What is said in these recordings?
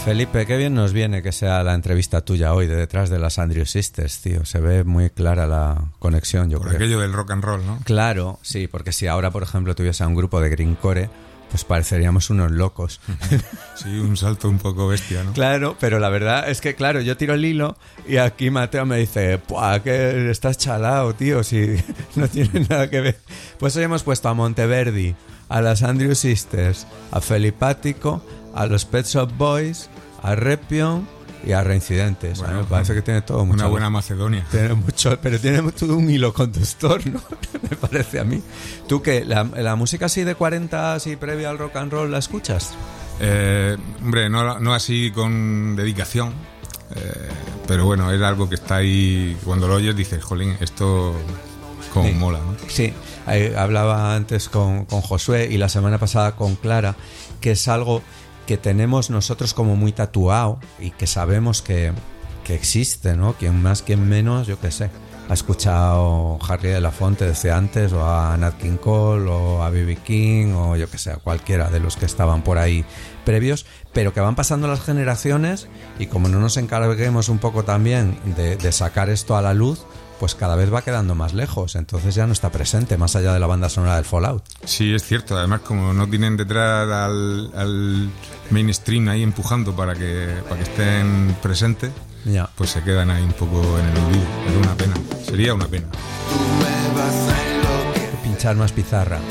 Felipe, qué bien nos viene que sea la entrevista tuya hoy de detrás de las Andrew Sisters, tío. Se ve muy clara la conexión, yo por creo. Por aquello del rock and roll, ¿no? Claro, sí, porque si ahora, por ejemplo, tuviese a un grupo de grindcore, pues pareceríamos unos locos. Sí, un salto un poco bestia, ¿no? Claro, pero la verdad es que, claro, yo tiro el hilo y aquí Mateo me dice, ¡puah, que estás chalado, tío! Si no tiene nada que ver. Pues hoy hemos puesto a Monteverdi, a las Andrew Sisters, a Felipático, a los Pet Shop Boys, a Repion y a Reincidentes. Bueno, me parece que tiene todo mucho. Una buena Macedonia. Tiene mucho, pero tiene todo un hilo conductor, ¿no? Me parece a mí. ¿Tú qué? ¿La música así de 40, así previa al rock and roll, la escuchas? Hombre, no así con dedicación, pero bueno, es algo que está ahí. Cuando lo oyes dices, jolín, esto como sí. mola, ¿no? Sí, hablaba antes con Josué y la semana pasada con Clara, que es algo que tenemos nosotros como muy tatuado y que sabemos que existe, ¿no? Quien más, quien menos, yo qué sé, ha escuchado Harry de la Fonte desde antes, o a Nat King Cole, o a B.B. King, o yo que sé, cualquiera de los que estaban por ahí previos, pero que van pasando las generaciones y como no nos encarguemos un poco también de sacar esto a la luz, pues cada vez va quedando más lejos, entonces ya no está presente, más allá de la banda sonora del Fallout. Sí, es cierto, además como no tienen detrás al mainstream ahí empujando para que estén presentes, ya, pues se quedan ahí un poco en el olvido. Es una pena, sería una pena. Pinchar más pizarra.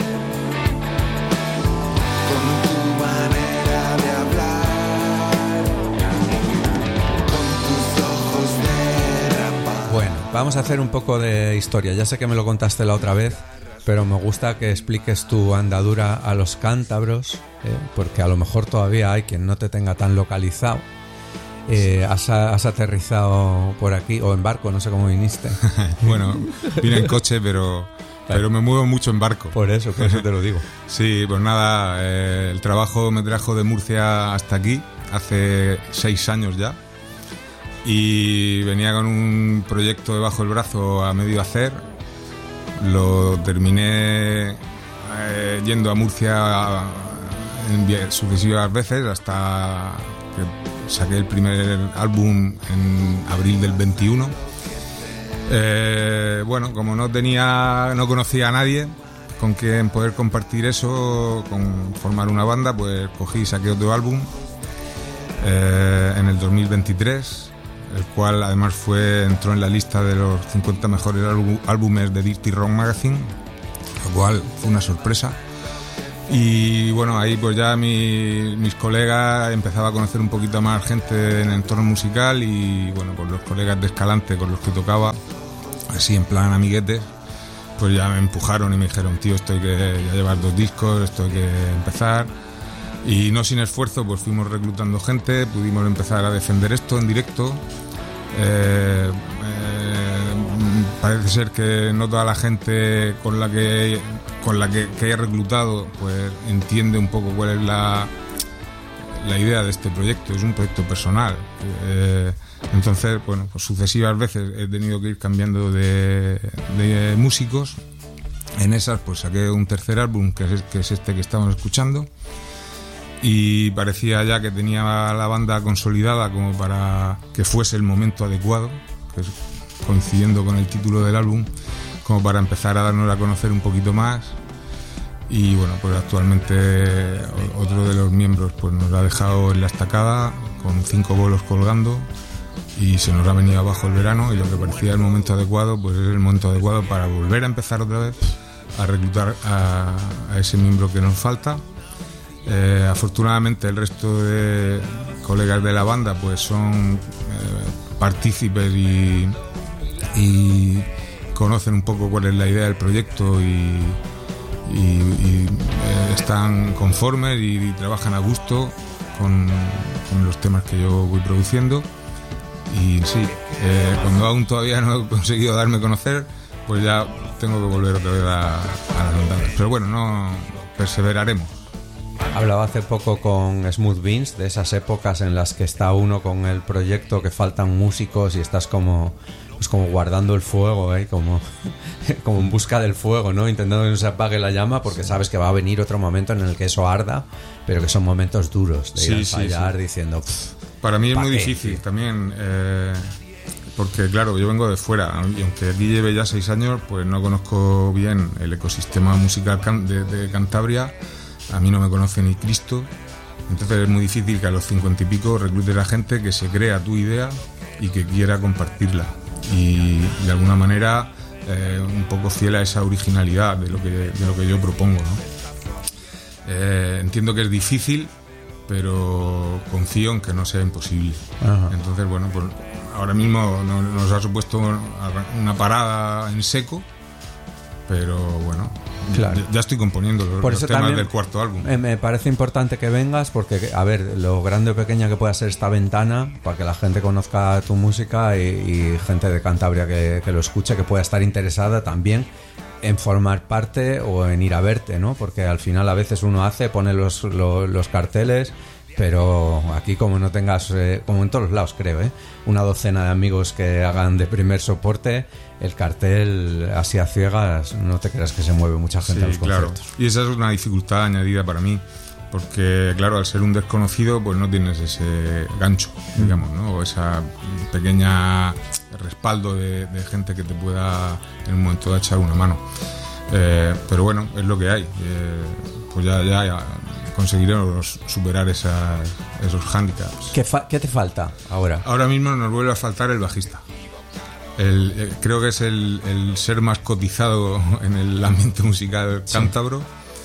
Bueno, vamos a hacer un poco de historia. Ya sé que me lo contaste la otra vez, pero me gusta que expliques tu andadura a los cántabros, porque a lo mejor todavía hay quien no te tenga tan localizado. ¿Has aterrizado por aquí o en barco? No sé cómo viniste. Bueno, vine en coche, pero me muevo mucho en barco. Por eso te lo digo. Sí, pues nada, el trabajo me trajo de Murcia hasta aquí, hace 6 años ya. Y venía con un proyecto debajo del brazo a medio hacer. Lo terminé yendo a Murcia en sucesivas veces hasta que saqué el primer álbum en abril del 21. Bueno, como no conocía a nadie con quien poder compartir eso, con formar una banda, pues cogí y saqué otro álbum en el 2023, el cual además entró en la lista de los 50 mejores álbumes de Dirty Rock Magazine, lo cual fue una sorpresa. Y bueno, ahí pues ya mis colegas empezaba a conocer un poquito más gente en el entorno musical y bueno, pues los colegas de Escalante con los que tocaba, así en plan amiguetes, pues ya me empujaron y me dijeron, tío, esto hay que ya llevar 2 discos, esto hay que empezar. Y no sin esfuerzo, pues fuimos reclutando gente, pudimos empezar a defender esto en directo. Parece ser que no toda la gente con la que he reclutado pues entiende un poco cuál es la idea de este proyecto. Es un proyecto personal, entonces bueno, pues sucesivas veces he tenido que ir cambiando de músicos. En esas pues saqué un tercer álbum que es este que estamos escuchando, y parecía ya que tenía la banda consolidada como para que fuese el momento adecuado, que es coincidiendo con el título del álbum, como para empezar a darnos a conocer un poquito más. Y bueno, pues actualmente otro de los miembros pues nos ha dejado en la estacada con 5 bolos colgando y se nos ha venido abajo el verano, y lo que parecía el momento adecuado pues es el momento adecuado para volver a empezar otra vez a reclutar a ese miembro que nos falta. Afortunadamente el resto de colegas de la banda pues son partícipes y conocen un poco cuál es la idea del proyecto y están conformes y trabajan a gusto con los temas que yo voy produciendo. Y sí, cuando aún todavía no he conseguido darme a conocer, pues ya tengo que volver otra vez a las andadas. Pero bueno, no perseveraremos. Hablaba hace poco con Smooth Beans de esas épocas en las que está uno con el proyecto, que faltan músicos y estás como guardando el fuego, como en busca del fuego, ¿no? Intentando que no se apague la llama, porque sabes que va a venir otro momento en el que eso arda, pero que son momentos duros de ir a ensayar diciendo, Para mí es muy qué? difícil también, porque claro, yo vengo de fuera y aunque aquí lleve ya 6 años, pues no conozco bien el ecosistema musical de Cantabria. A mí no me conoce ni Cristo. Entonces es muy difícil que a los 50 y pico reclutes a gente que se crea tu idea y que quiera compartirla. Y de alguna manera un poco fiel a esa originalidad de lo que yo propongo, ¿no? Entiendo que es difícil, pero confío en que no sea imposible. Ajá. Entonces, bueno, pues ahora mismo nos ha supuesto una parada en seco, pero bueno, claro. ya estoy componiendo los temas del cuarto álbum. Me parece importante que vengas porque, a ver, lo grande o pequeña que pueda ser esta ventana para que la gente conozca tu música y gente de Cantabria que lo escuche, que pueda estar interesada también en formar parte o en ir a verte, ¿no? Porque al final a veces uno pone los carteles, pero aquí como no tengas, como en todos los lados creo, una docena de amigos que hagan de primer soporte, el cartel así a ciegas, no te creas que se mueve mucha gente a los conciertos. Claro. Y esa es una dificultad añadida para mí, porque claro, al ser un desconocido, pues no tienes ese gancho, digamos, ¿no? O esa pequeña respaldo de gente que te pueda en un momento de echar una mano. Pero bueno, es lo que hay. Pues ya conseguiremos superar esos hándicaps. ¿Qué te falta ahora? Ahora mismo nos vuelve a faltar el bajista. Creo que es el ser más cotizado en el ambiente musical cántabro,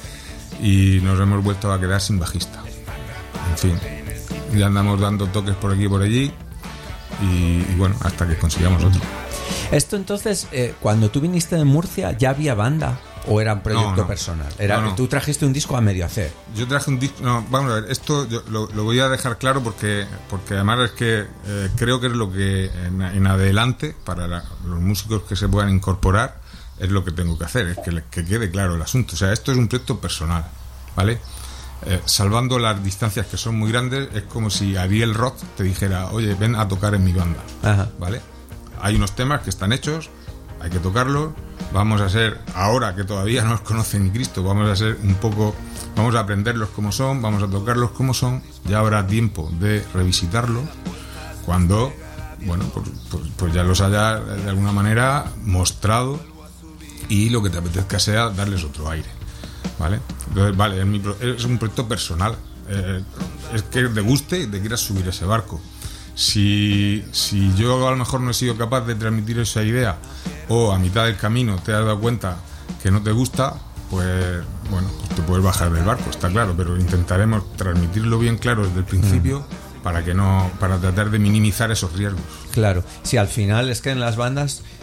y nos hemos vuelto a quedar sin bajista. En fin, ya andamos dando toques por aquí y por allí, y bueno, hasta que consigamos otro. Esto entonces, cuando tú viniste de Murcia, ¿ya había banda? ¿O era un proyecto personal? Tú trajiste un disco a medio hacer. Yo traje un disco. No, vamos a ver, esto yo lo voy a dejar claro porque además es que creo que es lo que en adelante, para los músicos que se puedan incorporar, es lo que tengo que hacer, es que quede claro el asunto. O sea, esto es un proyecto personal, ¿vale? Salvando las distancias que son muy grandes, es como si Ariel Roth te dijera, oye, ven a tocar en mi banda. Ajá. ¿Vale? Hay unos temas que están hechos, hay que tocarlos. Vamos a ser, ahora que todavía no nos conoce ni Cristo, vamos a aprenderlos como son, vamos a tocarlos como son. Ya habrá tiempo de revisitarlos cuando, bueno, pues ya los haya de alguna manera mostrado y lo que te apetezca sea darles otro aire, ¿vale? Entonces, vale, es un proyecto personal, es que te guste y te quieras subir a ese barco. Si yo a lo mejor no he sido capaz de transmitir esa idea, o a mitad del camino te has dado cuenta que no te gusta, pues bueno, te puedes bajar del barco, está claro, pero intentaremos transmitirlo bien claro desde el principio para tratar de minimizar esos riesgos. Claro, si al final es que en las bandas